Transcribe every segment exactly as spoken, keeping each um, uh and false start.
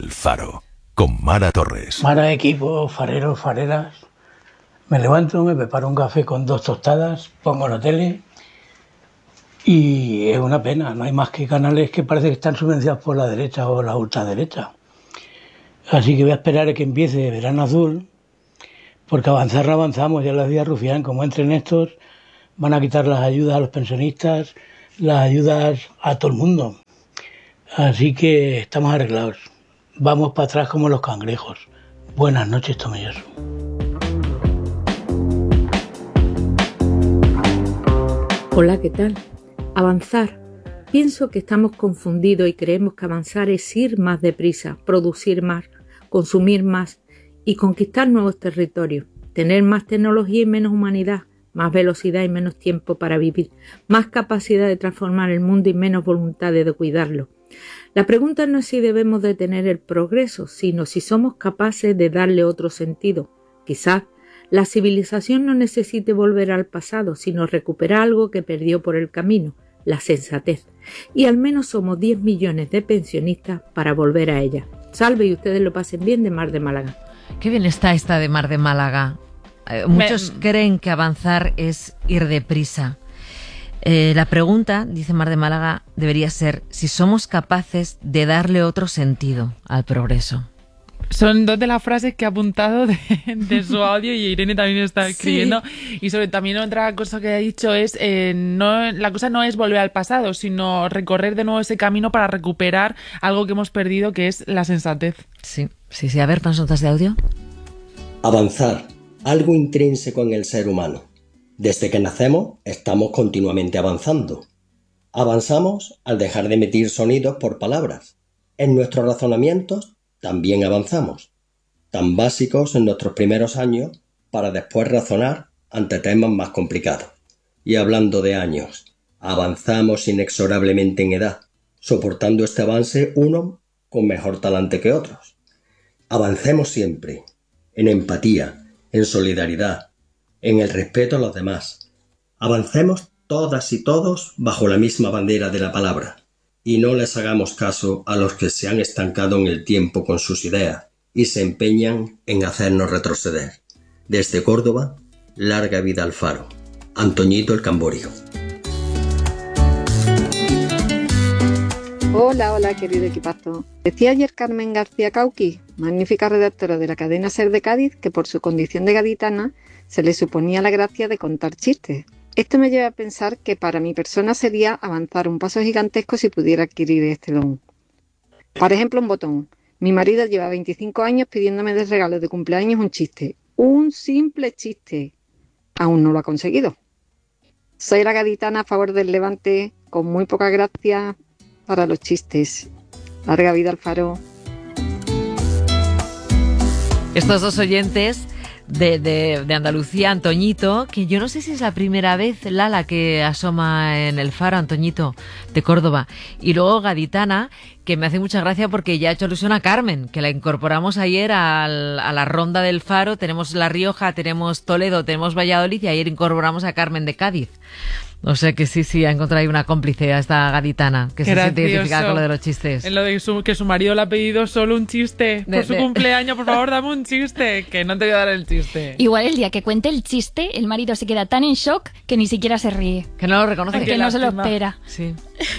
El Faro, con Mara Torres. Mara, equipo, fareros, fareras. Me levanto, me preparo un café con dos tostadas, pongo la tele y es una pena. No hay más que canales que parece que están subvencionados por la derecha o la ultraderecha. Así que voy a esperar a que empiece Verano Azul, porque avanzar no avanzamos. Ya lo decía Rufián, como entren estos, van a quitar las ayudas a los pensionistas, las ayudas a todo el mundo. Así que estamos arreglados. Vamos para atrás como los cangrejos. Buenas noches, Tomelloso. Hola, ¿qué tal? Avanzar. Pienso que estamos confundidos y creemos que avanzar es ir más deprisa, producir más, consumir más y conquistar nuevos territorios, tener más tecnología y menos humanidad, más velocidad y menos tiempo para vivir, más capacidad de transformar el mundo y menos voluntad de cuidarlo. La pregunta no es si debemos detener el progreso, sino si somos capaces de darle otro sentido. Quizás la civilización no necesite volver al pasado, sino recuperar algo que perdió por el camino, la sensatez. Y al menos somos diez millones de pensionistas para volver a ella. Salve y ustedes lo pasen bien, de Mar de Málaga. Qué bien está esta de Mar de Málaga. Eh, muchos Me... creen que avanzar es ir deprisa. Eh, la pregunta, dice Mar de Málaga, debería ser si somos capaces de darle otro sentido al progreso. Son dos de las frases que ha apuntado de, de su audio y Irene también está escribiendo. Sí. Y sobre también otra cosa que ha dicho es, eh, no, la cosa no es volver al pasado, sino recorrer de nuevo ese camino para recuperar algo que hemos perdido, que es la sensatez. Sí, sí, sí. A ver, ¿más notas de audio? Avanzar, algo intrínseco en el ser humano. Desde que nacemos estamos continuamente avanzando. Avanzamos al dejar de emitir sonidos por palabras. En nuestros razonamientos también avanzamos, tan básicos en nuestros primeros años para después razonar ante temas más complicados. Y hablando de años, avanzamos inexorablemente en edad, soportando este avance unos con mejor talante que otros. Avancemos siempre, en empatía, en solidaridad, en el respeto a los demás. Avancemos todas y todos bajo la misma bandera de la palabra y no les hagamos caso a los que se han estancado en el tiempo con sus ideas y se empeñan en hacernos retroceder. Desde Córdoba, larga vida al Faro. Antoñito el Camborio. Hola, hola, querido equipazo. Decía ayer Carmen García Cauqui, magnífica redactora de la cadena SER de Cádiz, que por su condición de gaditana se le suponía la gracia de contar chistes. Esto me lleva a pensar que para mi persona sería avanzar un paso gigantesco si pudiera adquirir este don. Por ejemplo, un botón. Mi marido lleva veinticinco años pidiéndome de regalo de cumpleaños un chiste. Un simple chiste. Aún no lo ha conseguido. Soy la gaditana a favor del Levante, con muy poca gracia para los chistes. Larga vida al Faro. Estos dos oyentes de, de, de Andalucía, Antoñito, que yo no sé si es la primera vez, Lala, que asoma en el Faro, Antoñito, de Córdoba. Y luego Gaditana, que me hace mucha gracia porque ya ha hecho alusión a Carmen, que la incorporamos ayer al, a la ronda del Faro. Tenemos La Rioja, tenemos Toledo, tenemos Valladolid y ayer incorporamos a Carmen de Cádiz. O sea que sí, sí, ha encontrado ahí una cómplice a esta gaditana que se siente identificada con lo de los chistes. En lo de su, que su marido le ha pedido solo un chiste por de, su de... cumpleaños, por favor, dame un chiste, que no te voy a dar el chiste. Igual el día que cuente el chiste, el marido se queda tan en shock que ni siquiera se ríe. Que no lo reconoce. Que no se lo espera. Sí.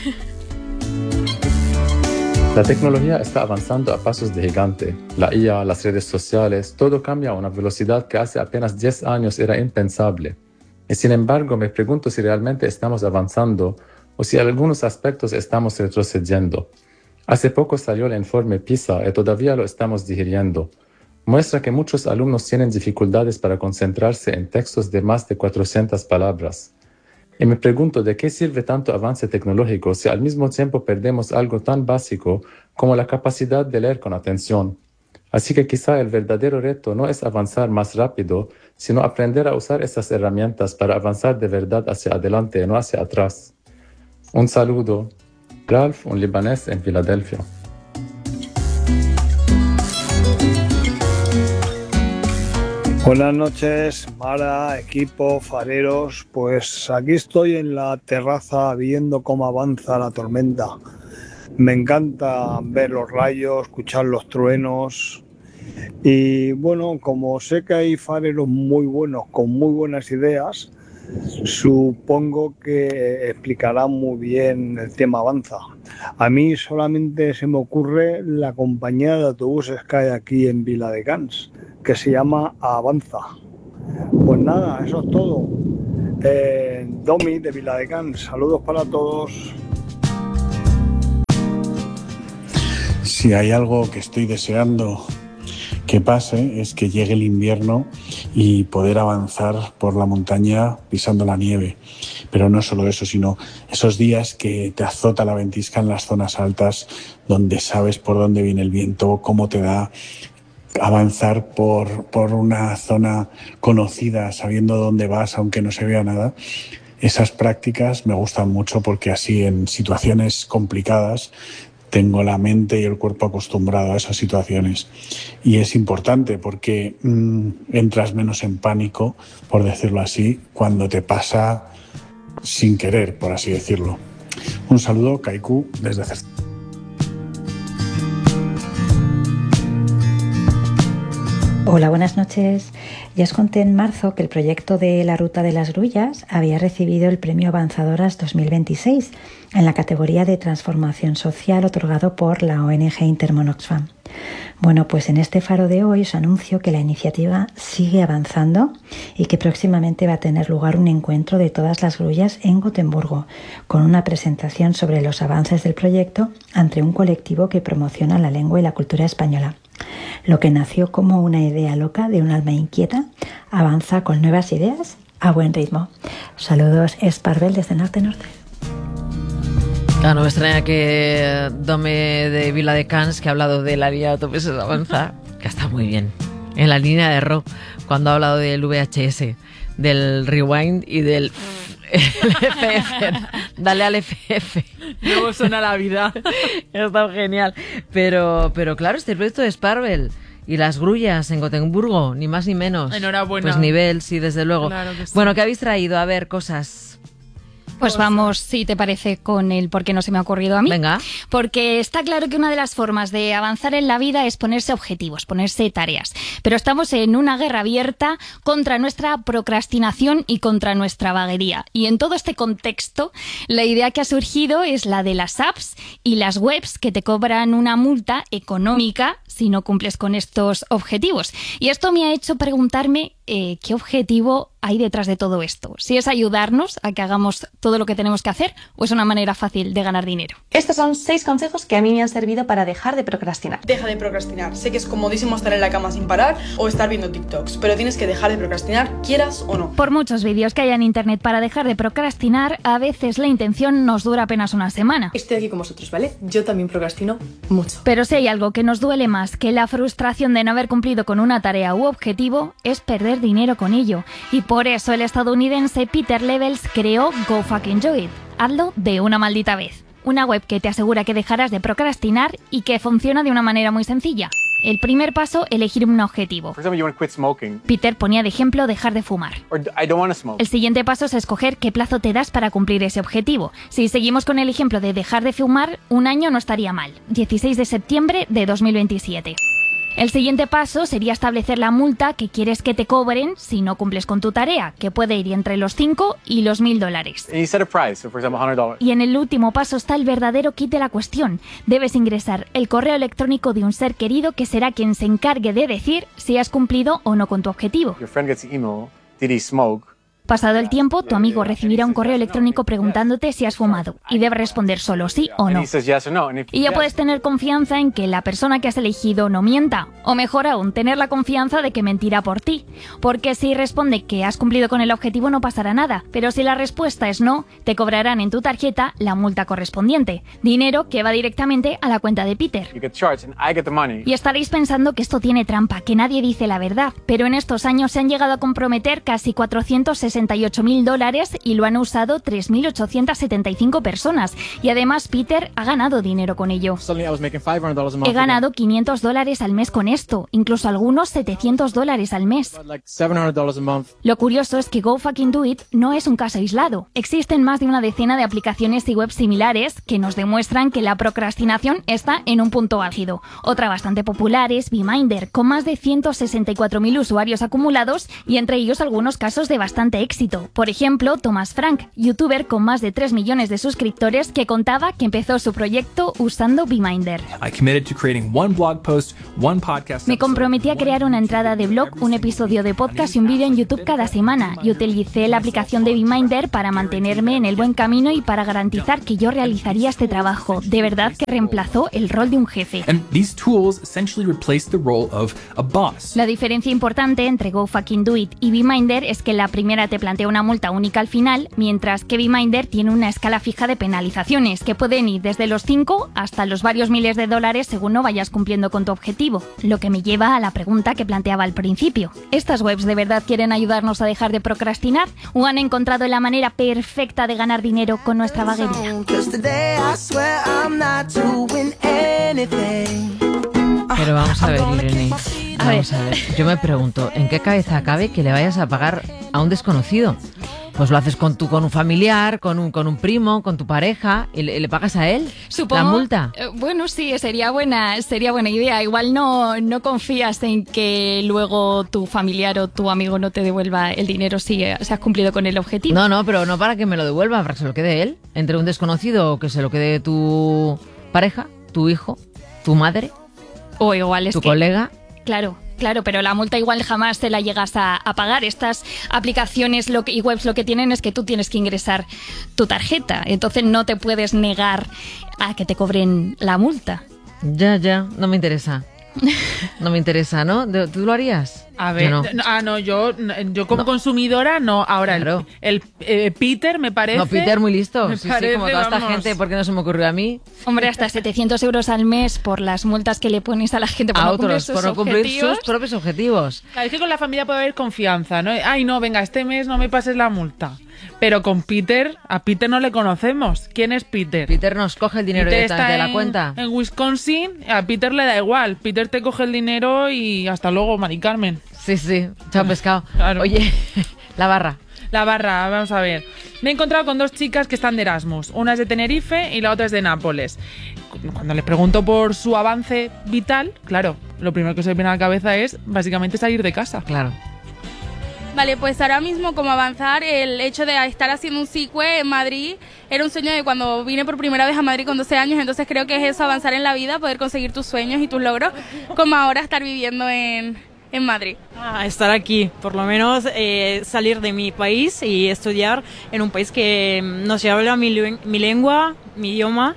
La tecnología está avanzando a pasos de gigante. La I A, las redes sociales, todo cambia a una velocidad que hace apenas diez años era impensable. Y sin embargo, me pregunto si realmente estamos avanzando o si en algunos aspectos estamos retrocediendo. Hace poco salió el informe PISA y todavía lo estamos digiriendo. Muestra que muchos alumnos tienen dificultades para concentrarse en textos de más de cuatrocientas palabras. Y me pregunto de qué sirve tanto avance tecnológico si al mismo tiempo perdemos algo tan básico como la capacidad de leer con atención. Así que quizá el verdadero reto no es avanzar más rápido, sino aprender a usar esas herramientas para avanzar de verdad hacia adelante y no hacia atrás. Un saludo. Ralph, un libanés en Filadelfia. Buenas noches, Mara, equipo, fareros. Pues aquí estoy en la terraza viendo cómo avanza la tormenta. Me encanta ver los rayos, escuchar los truenos. Y bueno, como sé que hay fareros muy buenos, con muy buenas ideas, supongo que explicarán muy bien el tema Avanza. A mí solamente se me ocurre la compañía de autobuses que hay aquí en Viladecans, que se llama Avanza. Pues nada, eso es todo. Eh, Domi de Viladecans, saludos para todos. Si hay algo que estoy deseando que pase es que llegue el invierno y poder avanzar por la montaña pisando la nieve. Pero no solo eso, sino esos días que te azota la ventisca en las zonas altas, donde sabes por dónde viene el viento, cómo te da avanzar por, por una zona conocida, sabiendo dónde vas, aunque no se vea nada. Esas prácticas me gustan mucho porque así en situaciones complicadas tengo la mente y el cuerpo acostumbrado a esas situaciones. Y es importante porque mmm, entras menos en pánico, por decirlo así, cuando te pasa sin querer, por así decirlo. Un saludo, Kaiku, desde Cerceda. Hola, buenas noches. Ya os conté en marzo que el proyecto de la Ruta de las Grullas había recibido el Premio Avanzadoras dos mil veintiséis en la categoría de Transformación Social otorgado por la O N G Intermón Oxfam. Bueno, pues en este faro de hoy os anuncio que la iniciativa sigue avanzando y que próximamente va a tener lugar un encuentro de todas las grullas en Gotemburgo, con una presentación sobre los avances del proyecto ante un colectivo que promociona la lengua y la cultura española. Lo que nació como una idea loca de un alma inquieta avanza con nuevas ideas a buen ritmo. Saludos, Esparvel desde Norte Norte. Claro, no me extraña que Dome de Viladecans, que ha hablado de la línea de autobuses Avanza, que está muy bien, en la línea de R O, cuando ha hablado del V H S, del rewind y del F F. Dale al F F. Luego suena la vida. Está genial. Pero, pero claro, este proyecto de Sparvel y las grullas en Gotemburgo, ni más ni menos. Enhorabuena. Pues nivel, sí, desde luego. Claro que sí. Bueno, ¿qué habéis traído? A ver, cosas. Pues vamos, si te parece, con el por qué no se me ha ocurrido a mí. Venga. Porque está claro que una de las formas de avanzar en la vida es ponerse objetivos, ponerse tareas. Pero estamos en una guerra abierta contra nuestra procrastinación y contra nuestra vaguería. Y en todo este contexto, la idea que ha surgido es la de las apps y las webs que te cobran una multa económica si no cumples con estos objetivos. Y esto me ha hecho preguntarme eh, qué objetivo hay detrás de todo esto. Si es ayudarnos a que hagamos todo lo que tenemos que hacer o es una manera fácil de ganar dinero. Estos son seis consejos que a mí me han servido para dejar de procrastinar. Deja de procrastinar. Sé que es comodísimo estar en la cama sin parar o estar viendo TikToks, pero tienes que dejar de procrastinar, quieras o no. Por muchos vídeos que hay en internet para dejar de procrastinar, a veces la intención nos dura apenas una semana. Estoy aquí con vosotros, ¿vale? Yo también procrastino mucho. Pero si hay algo que nos duele más que la frustración de no haber cumplido con una tarea u objetivo, es perder dinero con ello. Y por eso el estadounidense Peter Levels creó Go Fucking Do It. Hazlo de una maldita vez. Una web que te asegura que dejarás de procrastinar y que funciona de una manera muy sencilla. El primer paso, elegir un objetivo. Peter ponía de ejemplo dejar de fumar. El siguiente paso es escoger qué plazo te das para cumplir ese objetivo. Si seguimos con el ejemplo de dejar de fumar, un año no estaría mal. dieciséis de septiembre de dos mil veintisiete. El siguiente paso sería establecer la multa que quieres que te cobren si no cumples con tu tarea, que puede ir entre los cinco y los mil dólares. Y en el último paso está el verdadero kit de la cuestión. Debes ingresar el correo electrónico de un ser querido que será quien se encargue de decir si has cumplido o no con tu objetivo. Pasado el tiempo, tu amigo recibirá un correo electrónico preguntándote si has fumado y debes responder solo sí o no. Y ya puedes tener confianza en que la persona que has elegido no mienta, o mejor aún, tener la confianza de que mentirá por ti, porque si responde que has cumplido con el objetivo no pasará nada, pero si la respuesta es no, te cobrarán en tu tarjeta la multa correspondiente, dinero que va directamente a la cuenta de Peter. Y estaréis pensando que esto tiene trampa, que nadie dice la verdad, pero en estos años se han llegado a comprometer casi cuatrocientos sesenta sesenta y ocho mil dólares y lo han usado tres mil ochocientas setenta y cinco personas. Y además Peter ha ganado dinero con ello. He ganado quinientos dólares al mes con esto, incluso algunos setecientos dólares al mes. Lo curioso es que GoFuckingDoIt no es un caso aislado. Existen más de una decena de aplicaciones y webs similares que nos demuestran que la procrastinación está en un punto álgido. Otra bastante popular es Beeminder, con más de ciento sesenta y cuatro mil usuarios acumulados y entre ellos algunos casos de bastante éxito. Por ejemplo, Thomas Frank, youtuber con más de tres millones de suscriptores, que contaba que empezó su proyecto usando Beeminder. Me comprometí a crear una entrada de blog, un episodio de podcast y un vídeo en YouTube cada semana, y utilicé la aplicación de Beeminder para mantenerme en el buen camino y para garantizar que yo realizaría este trabajo. De verdad que reemplazó el rol de un jefe. La diferencia importante entre GoFuckingDoIt y Beeminder es que la primera te plantea una multa única al final, mientras que Beeminder tiene una escala fija de penalizaciones que pueden ir desde los cinco hasta los varios miles de dólares según no vayas cumpliendo con tu objetivo. Lo que me lleva a la pregunta que planteaba al principio. ¿Estas webs de verdad quieren ayudarnos a dejar de procrastinar o han encontrado la manera perfecta de ganar dinero con nuestra vaguería? Pero vamos a ver, Irene, vamos a ver, yo me pregunto, ¿en qué cabeza cabe que le vayas a pagar a un desconocido? Pues lo haces con tu, con un familiar, con un, con un primo, con tu pareja, y le, le pagas a él Supongo, la multa. Eh, bueno, sí, sería buena, sería buena idea. Igual no, no confías en que luego tu familiar o tu amigo no te devuelva el dinero si, eh, si has cumplido con el objetivo. No, no, pero no para que me lo devuelva, para que se lo quede él. Entre un desconocido o que se lo quede tu pareja, tu hijo, tu madre, o igual es tu que, colega. Claro. Claro, pero la multa igual jamás te la llegas a, a pagar. Estas aplicaciones lo que, y webs lo que tienen es que tú tienes que ingresar tu tarjeta. Entonces no te puedes negar a que te cobren la multa. Ya, ya, no me interesa. No me interesa, ¿no? ¿Tú lo harías? A ver, no. no, ah, no, yo, yo como no. consumidora no. Ahora, claro. el, el eh, Peter me parece... No, Peter muy listo. Sí, parece, sí, como toda vamos. esta gente, ¿por qué no se me ocurrió a mí? Hombre, hasta setecientos euros al mes por las multas que le pones a la gente por a no otros, cumplir sus por no cumplir objetivos. sus propios objetivos. Claro, es que con la familia puede haber confianza, ¿no? Ay, no, venga, este mes no me pases la multa. Pero con Peter, a Peter no le conocemos. ¿Quién es Peter? Peter nos coge el dinero Peter directamente de la en, cuenta. En Wisconsin, a Peter le da igual. Peter te coge el dinero y hasta luego, Mari Carmen. Sí, sí, chao pescado. Claro. Oye, la barra. La barra, vamos a ver. Me he encontrado con dos chicas que están de Erasmus. Una es de Tenerife y la otra es de Nápoles. Cuando les pregunto por su avance vital, claro, lo primero que se me viene a la cabeza es básicamente salir de casa. Claro. Vale, pues ahora mismo como avanzar, el hecho de estar haciendo un S I C U E en Madrid era un sueño de cuando vine por primera vez a Madrid con doce años, entonces creo que es eso, avanzar en la vida, poder conseguir tus sueños y tus logros, como ahora estar viviendo en, en Madrid. Ah, estar aquí, por lo menos eh, salir de mi país y estudiar en un país que no se habla mi, mi lengua, mi idioma,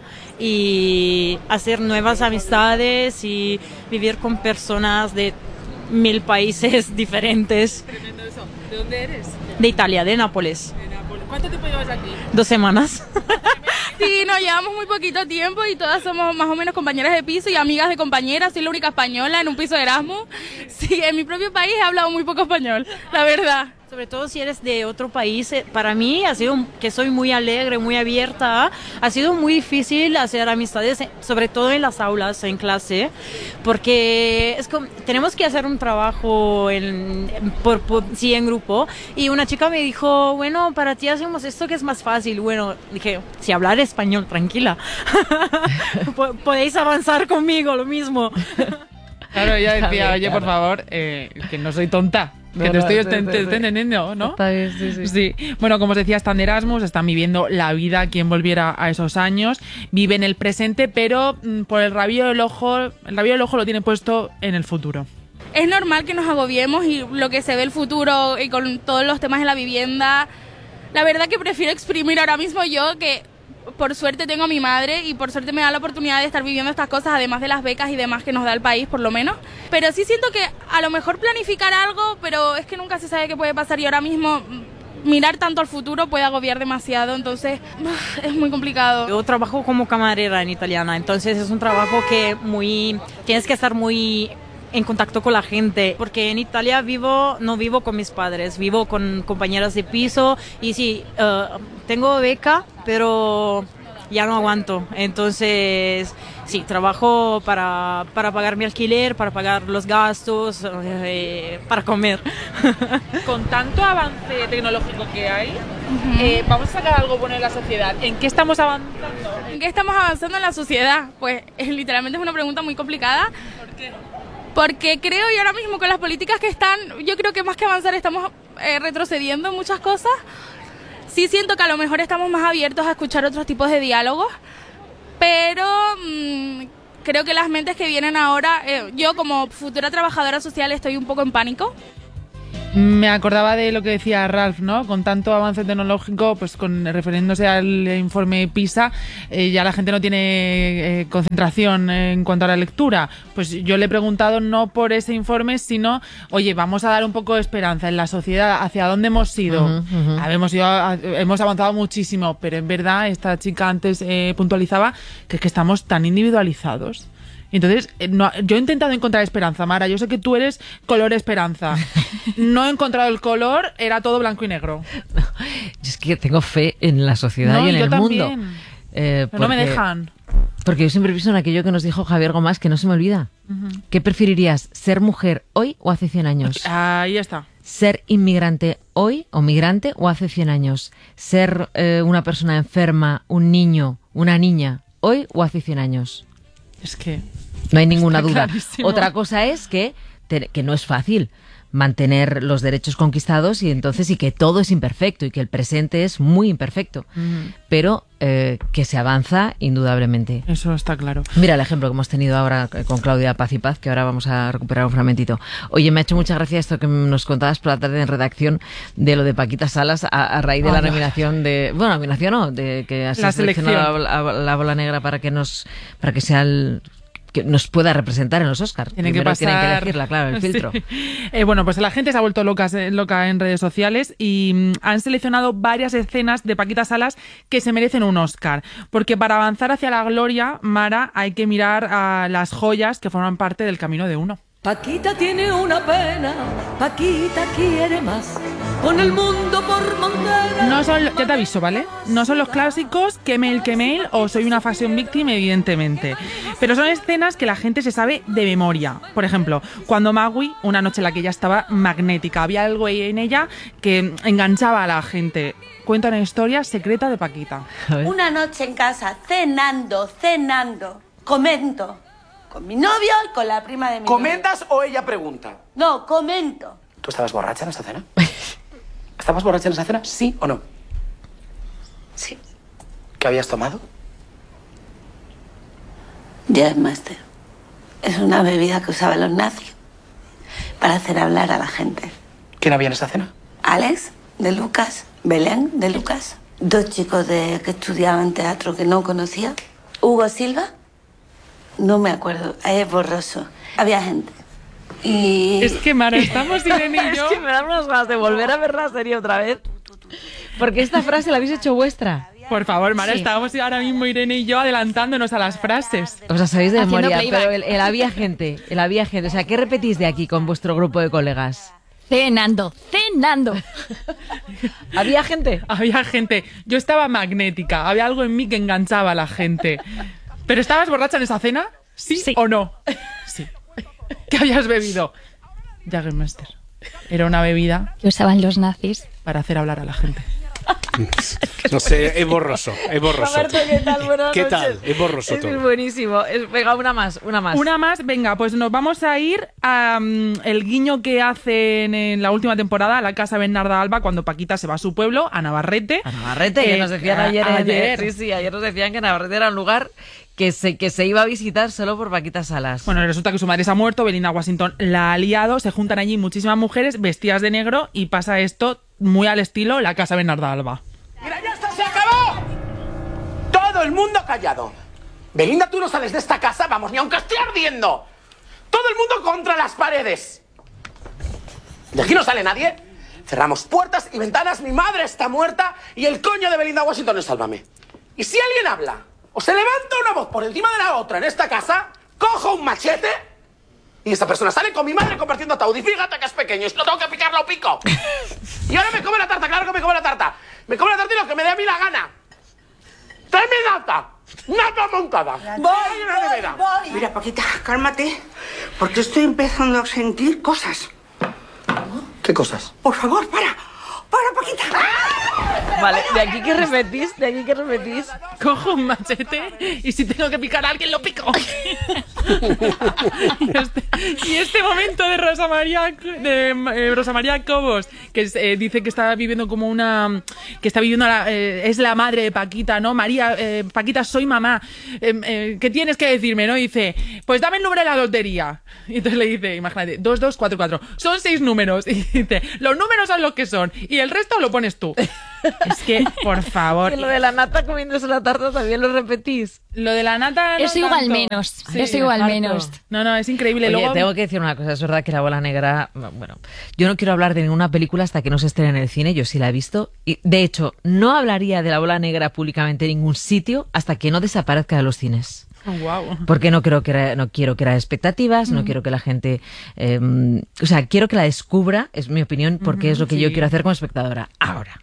y hacer nuevas amistades y vivir con personas de mil países diferentes. Tremendo eso. ¿De dónde eres? De Italia, de Nápoles. De Nápoles. ¿Cuánto tiempo llevas aquí? Dos semanas. Sí, nos llevamos muy poquito tiempo y todas somos más o menos compañeras de piso y amigas de compañeras. Soy la única española en un piso de Erasmus. Sí, en mi propio país he hablado muy poco español, la verdad. Sobre todo si eres de otro país, para mí ha sido que soy muy alegre, muy abierta, ha sido muy difícil hacer amistades, sobre todo en las aulas, en clase, porque es como, tenemos que hacer un trabajo en, por, por, sí, en grupo, y una chica me dijo, bueno, para ti hacemos esto que es más fácil. Bueno, dije, si hablar español, tranquila, podéis avanzar conmigo, lo mismo. Claro, ella decía, oye, por favor, eh, que no soy tonta. Que no, te estoy, no, te, te, te estoy entendiendo, ¿no? Está bien, sí, sí. Sí. Bueno, como os decía, están de Erasmus, están viviendo la vida quien volviera a esos años, viven el presente, pero mmm, por el rabillo del ojo, el rabillo del ojo lo tiene puesto en el futuro. Es normal que nos agobiemos y lo que se ve el futuro y con todos los temas de la vivienda, la verdad que prefiero exprimir ahora mismo yo, que por suerte tengo a mi madre y por suerte me da la oportunidad de estar viviendo estas cosas, además de las becas y demás que nos da el país, por lo menos. Pero sí siento que a lo mejor planificar algo, pero es que nunca se sabe qué puede pasar y ahora mismo mirar tanto al futuro puede agobiar demasiado, entonces es muy complicado. Yo trabajo como camarera en italiana, entonces es un trabajo que muy tienes que estar muy en contacto con la gente, porque en Italia vivo, no vivo con mis padres, vivo con compañeras de piso y sí, uh, tengo beca, pero ya no aguanto. Entonces, sí, trabajo para, para pagar mi alquiler, para pagar los gastos, eh, para comer. Con tanto avance tecnológico que hay, uh-huh. eh, vamos a sacar algo bueno en la sociedad. ¿En qué estamos avanzando? ¿En qué estamos avanzando en la sociedad? Pues eh, literalmente es una pregunta muy complicada. ¿Por qué? Porque creo, y ahora mismo con las políticas que están, yo creo que más que avanzar estamos eh, retrocediendo en muchas cosas. Sí siento que a lo mejor estamos más abiertos a escuchar otros tipos de diálogos, pero mmm, creo que las mentes que vienen ahora, eh, yo como futura trabajadora social estoy un poco en pánico. Me acordaba de lo que decía Ralph, ¿no? Con tanto avance tecnológico, pues con refiriéndose al informe PISA, eh, ya la gente no tiene eh, concentración en cuanto a la lectura. Pues yo le he preguntado no por ese informe, sino, oye, vamos a dar un poco de esperanza en la sociedad, hacia dónde hemos ido. Uh-huh, uh-huh. Hemos, ido a, hemos avanzado muchísimo, pero en verdad esta chica antes eh, puntualizaba que es que estamos tan individualizados. Entonces, no, yo he intentado encontrar esperanza, Mara. Yo sé que tú eres color esperanza. No he encontrado el color, era todo blanco y negro. No, yo es que tengo fe en la sociedad no, y en yo el también. mundo. Eh, Pero porque, no me dejan. Porque yo siempre pienso en aquello que nos dijo Javier Gomás, que no se me olvida. Uh-huh. ¿Qué preferirías, ser mujer hoy o hace cien años? Ahí está. ¿Ser inmigrante hoy o migrante o hace cien años? ¿Ser eh, una persona enferma, un niño, una niña hoy o hace cien años? Es que... No hay ninguna Está duda. Clarísimo. Otra cosa es que, te, que no es fácil mantener los derechos conquistados y entonces y que todo es imperfecto y que el presente es muy imperfecto. Mm. Pero eh, que se avanza indudablemente. Eso está claro. Mira el ejemplo que hemos tenido ahora con Claudia Paz y Paz, que ahora vamos a recuperar un fragmentito. Oye, me ha hecho mucha gracia esto que nos contabas por la tarde en redacción de lo de Paquita Salas a, a raíz de oh, la nominación no. de... Bueno, nominación no, de que has seleccionado la, la, la bola negra para que nos para que sea el... que nos pueda representar en los Oscars. Tienen que pasar... tienen que elegirla, claro, el filtro. Sí. Eh, bueno, pues la gente se ha vuelto loca, loca en redes sociales y mm, han seleccionado varias escenas de Paquita Salas que se merecen un Oscar. Porque para avanzar hacia la gloria, Mara, hay que mirar a las joyas que forman parte del camino de uno. Paquita tiene una pena, Paquita quiere más, con el mundo por montera. No son, ya te aviso, ¿vale? No son los clásicos que mail, que mail o soy una fashion victim, evidentemente. Pero son escenas que la gente se sabe de memoria. Por ejemplo, cuando Magui, una noche en la que ella estaba magnética, había algo en ella que enganchaba a la gente. Cuenta una historia secreta de Paquita. Una noche en casa, cenando, cenando, comento. Con mi novio y con la prima de mi ¿Comentas novio. o ella pregunta? No, comento. ¿Tú estabas borracha en esa cena? ¿Estabas borracha en esa cena? ¿Sí o no? Sí. ¿Qué habías tomado? Jazzmaster. Es una bebida que usaban los nazis para hacer hablar a la gente. ¿Quién había en esa cena? Alex, de Lucas. Belén, de Lucas. Dos chicos de, que estudiaban teatro que no conocía. Hugo Silva. No me acuerdo, es borroso. Había gente. Y... Es que, Mara, estamos Irene y yo... Es que me dan unas ganas de volver a ver la serie otra vez. Porque esta frase la habéis hecho vuestra. Por favor, Mara, sí. Estábamos ahora mismo Irene y yo adelantándonos a las frases. Os la sabéis de memoria, pero el, el había gente, el había gente. O sea, ¿qué repetís de aquí con vuestro grupo de colegas? Cenando, cenando. ¿Había gente? Había gente. Yo estaba magnética, había algo en mí que enganchaba a la gente. ¿Pero estabas borracha en esa cena? ¿Sí, sí. o no? Sí. ¿Qué habías bebido? Jägermeister. Era una bebida que usaban los nazis para hacer hablar a la gente. No sé, es borroso, es borroso. Roberto, ¿qué tal? Buenas ¿Qué noches. tal? Es borroso es todo. Es buenísimo. Es, venga, una más, una más. Una más, venga, pues nos vamos a ir a um, el guiño que hacen en la última temporada a la Casa Bernarda Alba cuando Paquita se va a su pueblo, a Navarrete. A Navarrete, eh, que nos decían a, ayer, ayer. Sí, sí, ayer nos decían que Navarrete era un lugar que se, que se iba a visitar solo por Paquita Salas. Bueno, resulta que su madre se ha muerto, Belinda Washington la ha liado, se juntan allí muchísimas mujeres vestidas de negro y pasa esto muy al estilo la Casa Bernarda Alba. ¡Mira, ya está, se acabó! Todo el mundo callado. Belinda, tú no sales de esta casa, vamos, ni aunque esté ardiendo. Todo el mundo contra las paredes. De aquí no sale nadie. Cerramos puertas y ventanas, mi madre está muerta y el coño de Belinda Washington es Sálvame. Y si alguien habla o se levanta una voz por encima de la otra en esta casa, cojo un machete Y esta persona sale con mi madre compartiendo ataúd. Y fíjate que es pequeño, es que lo tengo que picar, lo pico. Y ahora me come la tarta, claro que me come la tarta. Me come la tarta y lo que me dé a mí la gana. ¡Tráeme nata! ¡Nata montada! Voy, voy, voy. Mira, Paquita, cálmate, porque estoy empezando a sentir cosas. ¿Qué cosas? Por favor, para. Para, Paquita. Vale, de aquí que repetís, de aquí que repetís. Cojo un machete y si tengo que picar a alguien, lo pico. y, este, y este momento de Rosa María, de eh, Rosa María Cobos, que eh, dice que está viviendo como una... que está viviendo, la, eh, es la madre de Paquita, ¿no? María, eh, Paquita, soy mamá. Eh, eh, ¿Qué tienes que decirme, no? Y dice, pues dame el número de la lotería. Y entonces le dice, imagínate, dos dos cuatro cuatro. Son seis números. Y dice, los números son los que son. Y el resto lo pones tú. Es que, por favor. Y lo de la nata comiéndose la tarta también lo repetís. Lo de la nata no Eso igual tanto. menos. Sí, Eso igual harto. menos. No, no, es increíble. Oye, Luego... tengo que decir una cosa, es verdad que La Bola Negra, bueno, yo no quiero hablar de ninguna película hasta que no se estrene en el cine, yo sí la he visto, y de hecho, no hablaría de La Bola Negra públicamente en ningún sitio hasta que no desaparezca de los cines. Oh, wow. Porque no quiero crear, no quiero crear expectativas, mm. no quiero que la gente, eh, o sea, quiero que la descubra, es mi opinión, porque mm, es lo que sí. yo quiero hacer como espectadora. Ahora,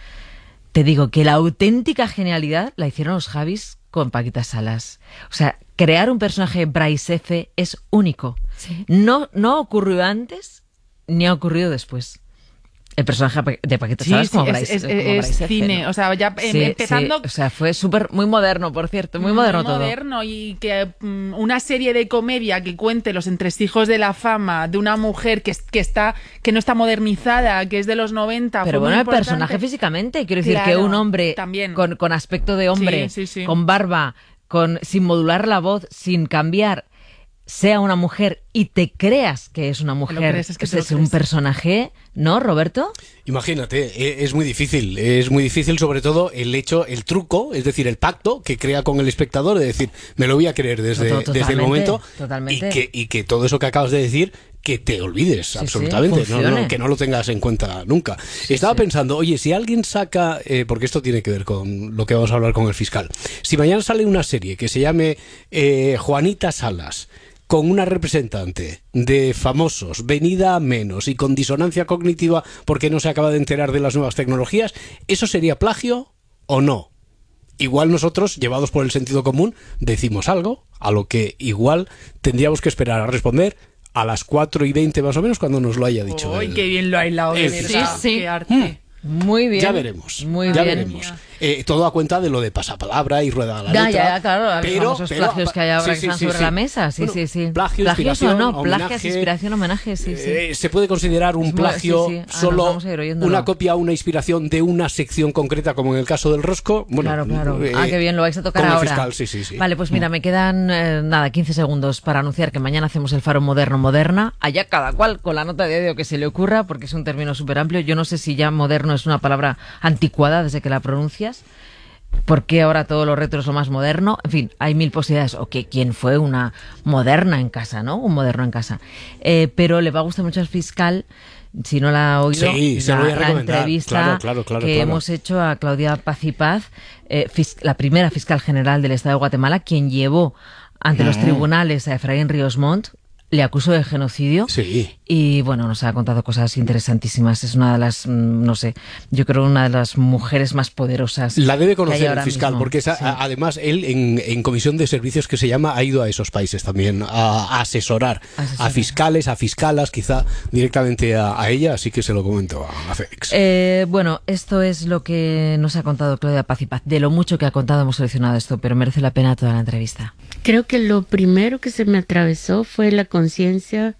te digo que la auténtica genialidad la hicieron los Javis con Paquita Salas. O sea, crear un personaje Bryce F. es único. Sí. No, no ocurrió antes ni ha ocurrido después. El personaje de Paquita Salas sí, como sí, Bryce, es, es, como es Bryce cine, F, ¿no? O sea, ya sí, empezando... Sí, o sea, fue súper, muy moderno, por cierto, muy, muy moderno todo. Muy moderno y que um, una serie de comedia que cuente los entresijos de la fama de una mujer que, que está que no está modernizada, que es de los noventa. Pero fue bueno, muy el importante. personaje físicamente, quiero decir claro, que un hombre también. Con, con aspecto de hombre, sí, sí, sí. con barba, con sin modular la voz, sin cambiar, sea una mujer y te creas que es una mujer, crees, es, que es, es un personaje, ¿no, Roberto? Imagínate, es muy difícil, es muy difícil sobre todo el hecho, el truco, es decir, el pacto que crea con el espectador de decir, me lo voy a creer desde, totalmente, desde el momento totalmente. Y, que, y que todo eso que acabas de decir, que te olvides sí, absolutamente, sí, no, no, que no lo tengas en cuenta nunca. Sí, Estaba sí. pensando, oye, si alguien saca, eh, porque esto tiene que ver con lo que vamos a hablar con el fiscal, si mañana sale una serie que se llame eh, Juanita Salas, con una representante de famosos, venida a menos y con disonancia cognitiva porque no se acaba de enterar de las nuevas tecnologías, ¿eso sería plagio o no? Igual nosotros, llevados por el sentido común, decimos algo a lo que igual tendríamos que esperar a responder a las cuatro y veinte más o menos cuando nos lo haya dicho. ¡Uy, qué bien lo ha hilado! Sí, sí. ¡Qué arte! Muy bien. Ya veremos. Muy ya bien. veremos. Eh, todo a cuenta de lo de pasapalabra y rueda a la ya, letra. Ya, ya, claro. Pero, los pero, plagios que hay ahora sí, que están sí, sobre sí. la mesa. Sí, bueno, sí, sí. Plagio, Plagios inspiración, o no, plagias, homenaje, inspiración, homenaje, sí, sí. Eh, se puede considerar un plagio sí, sí. Ah, solo una copia o una inspiración de una sección concreta, como en el caso del Rosco. Bueno, claro, claro. Eh, ah, qué bien, lo vais a tocar con ahora. El fiscal, sí, sí, sí. Vale, pues mira, me quedan eh, nada, quince segundos para anunciar que mañana hacemos el Faro Moderno Moderna. Allá cada cual con la nota de audio que se le ocurra, porque es un término súper amplio. Yo no sé si ya moderno es una palabra anticuada desde que la pronuncias. ¿Por qué ahora todo lo retro es lo más moderno? En fin, hay mil posibilidades. O que quién fue una moderna en casa, ¿no? Un moderno en casa. Eh, pero le va a gustar mucho al fiscal, si no la ha oído, sí, la, se lo voy a la entrevista claro, claro, claro, que claro. hemos hecho a Claudia Paz y Paz, eh, fis- la primera fiscal general del Estado de Guatemala, quien llevó ante mm. los tribunales a Efraín Ríos Montt, le acusó de genocidio. Sí. Y bueno, nos ha contado cosas interesantísimas. Es una de las, no sé, yo creo una de las mujeres más poderosas. La debe que hay conocer ahora el fiscal, mismo. porque es a, Sí. además él en, en comisión de servicios que se llama ha ido a esos países también a, a asesorar, asesorar a fiscales, a fiscalas, quizá directamente a, a ella, así que se lo comento a, a Félix. Eh, bueno, esto es lo que nos ha contado Claudia Paz y Paz. De lo mucho que ha contado hemos seleccionado esto, pero merece la pena toda la entrevista. Creo que lo primero que se me atravesó fue la conciencia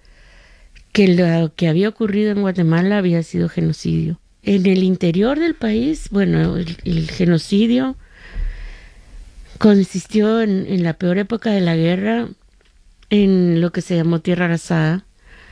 que lo que había ocurrido en Guatemala había sido genocidio. En el interior del país, bueno, el, el genocidio consistió en, en la peor época de la guerra en lo que se llamó tierra arrasada.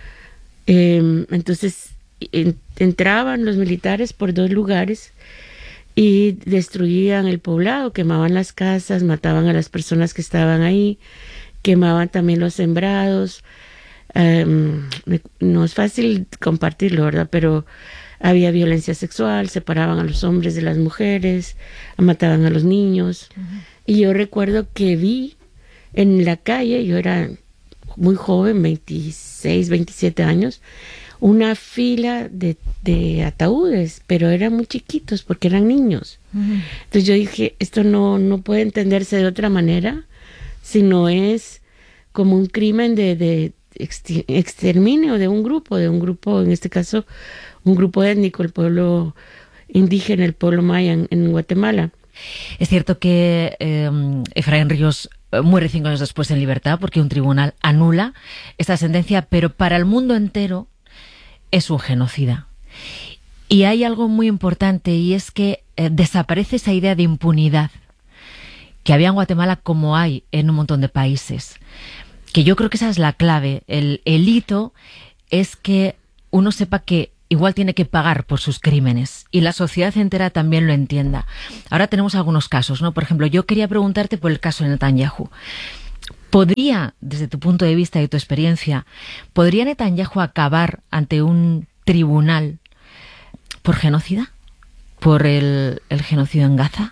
Eh, entonces en, entraban los militares por dos lugares y destruían el poblado, quemaban las casas, mataban a las personas que estaban ahí, quemaban también los sembrados. Um, no es fácil compartirlo, ¿verdad? Pero había violencia sexual, separaban a los hombres de las mujeres, mataban a los niños. Uh-huh. Y yo recuerdo que vi en la calle, yo era muy joven, veintiséis, veintisiete años, una fila de, de ataúdes, pero eran muy chiquitos porque eran niños. Uh-huh. Entonces yo dije, esto no, no puede entenderse de otra manera, sino es como un crimen de, de exterminio de un grupo, de un grupo, en este caso, un grupo étnico, el pueblo indígena, el pueblo maya en, en Guatemala. Es cierto que eh, Efraín Ríos muere cinco años después en libertad porque un tribunal anula esta sentencia, pero para el mundo entero es un genocida. Y hay algo muy importante, y es que eh, desaparece esa idea de impunidad que había en Guatemala, como hay en un montón de países. Que yo creo que esa es la clave. El, el hito es que uno sepa que igual tiene que pagar por sus crímenes y la sociedad entera también lo entienda. Ahora tenemos algunos casos, ¿no? Por ejemplo, yo quería preguntarte por el caso de Netanyahu. ¿Podría, desde tu punto de vista y tu experiencia, podría Netanyahu acabar ante un tribunal por genocida? ¿Por el, el genocidio en Gaza?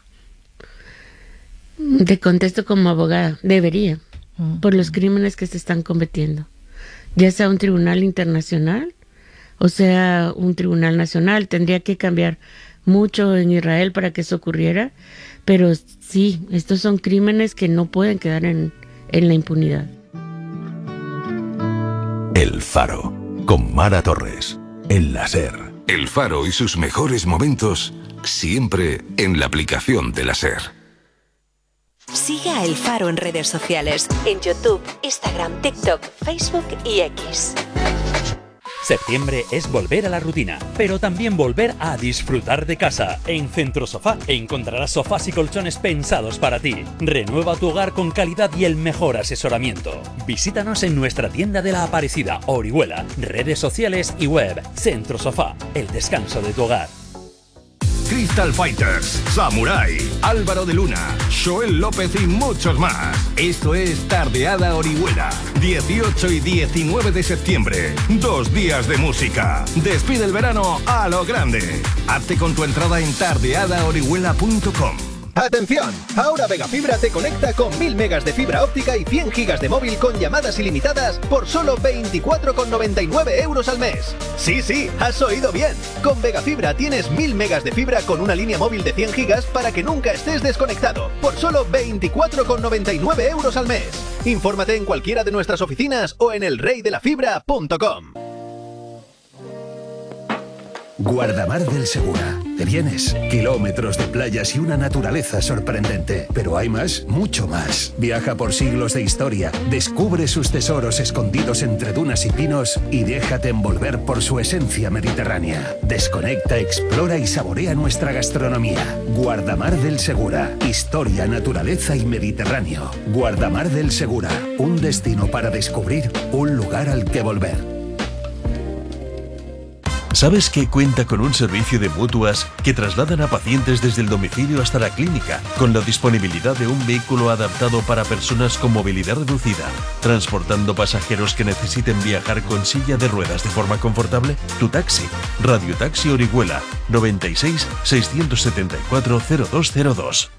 Te contesto como abogada, debería, mm. por los crímenes que se están cometiendo. Ya sea un tribunal internacional o sea un tribunal nacional, tendría que cambiar mucho en Israel para que eso ocurriera, pero sí, estos son crímenes que no pueden quedar en, en la impunidad. El Faro, con Mara Torres, en la SER. El Faro y sus mejores momentos, siempre en la aplicación de la SER. Sigue a El Faro en redes sociales, en YouTube, Instagram, TikTok, Facebook y X. Septiembre es volver a la rutina, pero también volver a disfrutar de casa. En Centro Sofá encontrarás sofás y colchones pensados para ti. Renueva tu hogar con calidad y el mejor asesoramiento. Visítanos en nuestra tienda de La Aparecida, Orihuela, redes sociales y web. Centro Sofá, el descanso de tu hogar. Crystal Fighters, Samurai, Álvaro de Luna, Joel López y muchos más. Esto es Tardeada Orihuela, dieciocho y diecinueve de septiembre. Dos días de música. Despide el verano a lo grande. Hazte con tu entrada en tardeada orihuela punto com. ¡Atención! Ahora Vegafibra te conecta con mil megas de fibra óptica y cien gigas de móvil con llamadas ilimitadas por solo veinticuatro con noventa y nueve euros al mes. Sí, sí, has oído bien. Con Vegafibra tienes mil megas de fibra con una línea móvil de cien gigas para que nunca estés desconectado por solo veinticuatro con noventa y nueve euros al mes. Infórmate en cualquiera de nuestras oficinas o en el rey de la fibra punto com. Guardamar del Segura. ¿Te vienes? Kilómetros de playas y una naturaleza sorprendente. Pero hay más, mucho más. Viaja por siglos de historia, descubre sus tesoros escondidos entre dunas y pinos y déjate envolver por su esencia mediterránea. Desconecta, explora y saborea nuestra gastronomía. Guardamar del Segura. Historia, naturaleza y Mediterráneo. Guardamar del Segura. Un destino para descubrir, un lugar al que volver. ¿Sabes que cuenta con un servicio de mutuas que trasladan a pacientes desde el domicilio hasta la clínica, con la disponibilidad de un vehículo adaptado para personas con movilidad reducida, transportando pasajeros que necesiten viajar con silla de ruedas de forma confortable? Tu taxi, Radio Taxi Orihuela, noventa y seis, seiscientos setenta y cuatro, cero dos cero dos.